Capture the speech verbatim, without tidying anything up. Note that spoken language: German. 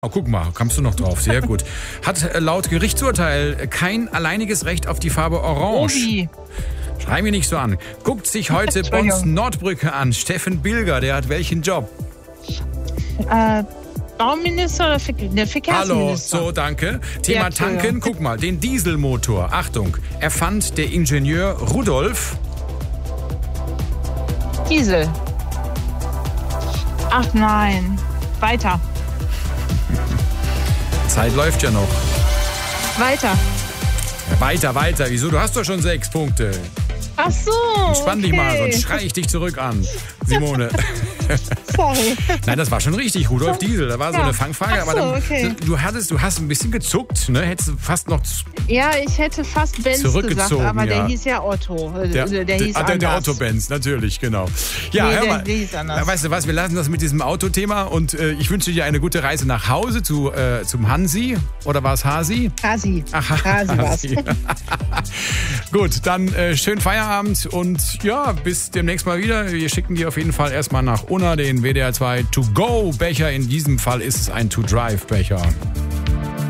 Oh, guck mal, kommst du noch drauf. Sehr gut. Hat äh, laut Gerichtsurteil kein alleiniges Recht auf die Farbe Orange. Obi. Schrei mich nicht so an. Guckt sich heute Bonds Nordbrücke an. Steffen Bilger, der hat welchen Job? Äh, Bauminister oder Ver der Verkehrsminister? Hallo, so, danke. Thema Direktor. Tanken, guck mal, den Dieselmotor. Achtung, erfand der Ingenieur Rudolf. Diesel. Ach nein. Weiter. Zeit läuft ja noch. Weiter. Ja, weiter, weiter. Wieso? Du hast doch schon sechs Punkte. Ach so. Entspann okay. dich mal, sonst schrei ich dich zurück an, Simone. Sorry. Nein, das war schon richtig. Rudolf Diesel, da war so Ja. eine Fangfrage. Ach so, aber dann, okay. du, hattest, du hast ein bisschen gezuckt, ne? Hättest du fast noch Ja, ich hätte fast Benz Zurückgezogen, gesagt, aber ja. der hieß ja Otto. Der, der, der hieß der, der, der anders. Otto-Benz, natürlich, genau. Ja, Nee, hör der- mal. der hieß anders. Weißt du was, wir lassen das mit diesem Autothema und äh, ich wünsche dir eine gute Reise nach Hause zu, äh, zum Hansi. Oder war es Hasi? Hasi. Ach, Hasi war's. Hasi. Gut, dann äh, schönen Feierabend und ja, bis demnächst mal wieder. Wir schicken dir auf jeden Fall erstmal nach Unna den W D R zwei To-Go-Becher. In diesem Fall ist es ein To-Drive-Becher.